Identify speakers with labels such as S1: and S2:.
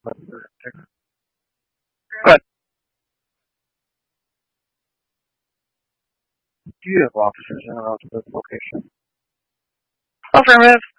S1: But do you have officers in and out of this location? Affirmative.